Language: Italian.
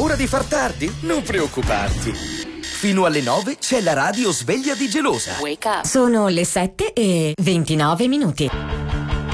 paura di far tardi? Non preoccuparti. Fino alle 9 c'è la radio sveglia di Gelosa. Wake up. Sono le 7:29.